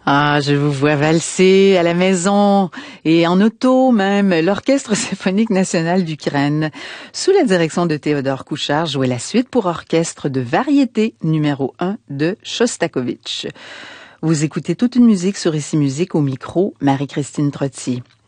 Ah, je vous vois valser à la maison et en auto même. L'Orchestre symphonique national d'Ukraine, sous la direction de Théodore Couchard, jouait la suite pour orchestre de variété numéro 1 de Shostakovich. Vous écoutez toute une musique sur Ici Musique, au micro, Marie-Christine Trotti.